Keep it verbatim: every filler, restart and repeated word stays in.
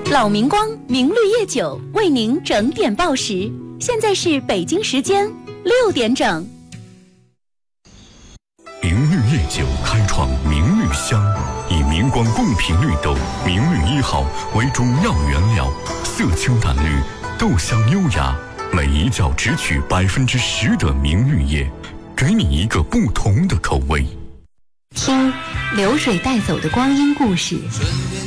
老明光明绿叶酒为您整点报时，现在是北京时间六点整。 明绿叶酒开创明绿香，以明光贡品绿豆明绿一号为主要原料，色清淡绿，豆香优雅，每一窖只取百分之十的明绿叶，给你一个不同的口味。 听流水带走的光阴故事，